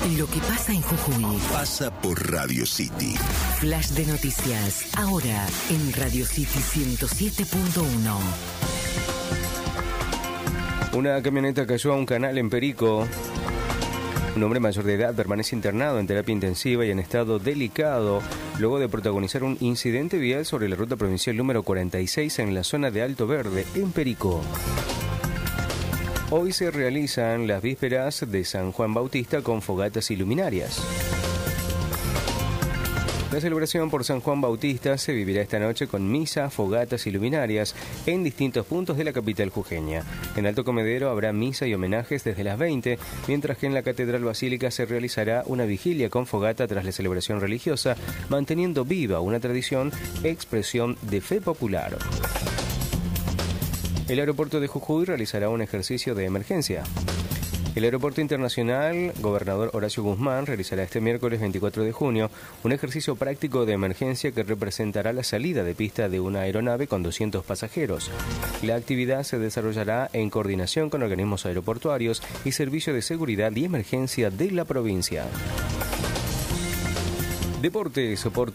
Lo que pasa en Jujuy pasa por Radio City. Flash de noticias, ahora en Radio City 107.1. Una camioneta cayó a un canal en Perico. Un hombre mayor de edad permanece internado en terapia intensiva y en estado delicado luego de protagonizar un incidente vial sobre la ruta provincial número 46 en la zona de Alto Verde, en Perico. Hoy se realizan las vísperas de San Juan Bautista con fogatas y luminarias. La celebración por San Juan Bautista se vivirá esta noche con misa, fogatas y luminarias en distintos puntos de la capital jujeña. En Alto Comedero habrá misa y homenajes desde las 20, mientras que en la Catedral Basílica se realizará una vigilia con fogata tras la celebración religiosa, manteniendo viva una tradición, expresión de fe popular. El aeropuerto de Jujuy realizará un ejercicio de emergencia. El Aeropuerto Internacional Gobernador Horacio Guzmán realizará este miércoles 24 de junio un ejercicio práctico de emergencia que representará la salida de pista de una aeronave con 200 pasajeros. La actividad se desarrollará en coordinación con organismos aeroportuarios y Servicio de Seguridad y Emergencia de la provincia. Deportes por